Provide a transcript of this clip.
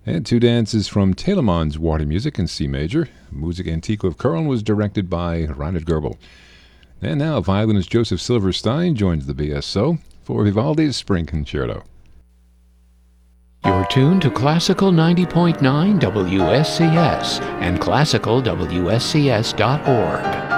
And two dances from Telemann's Water Music in C major. Musik Antique of Köln was directed by Reinhard Goebel. And now violinist Joseph Silverstein joins the BSO for Vivaldi's Spring Concerto. You're tuned to Classical 90.9 WSCS and classicalwscs.org.